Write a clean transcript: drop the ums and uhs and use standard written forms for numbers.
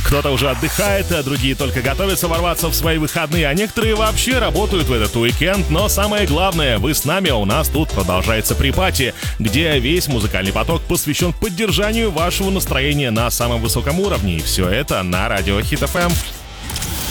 Кто-то уже отдыхает, а другие только готовятся ворваться в свои выходные, а некоторые вообще работают в этот уикенд. Но самое главное, вы с нами, а у нас тут продолжается припати, где весь музыкальный поток посвящен поддержанию вашего настроения на самом высоком уровне. И все это на радио Hit FM.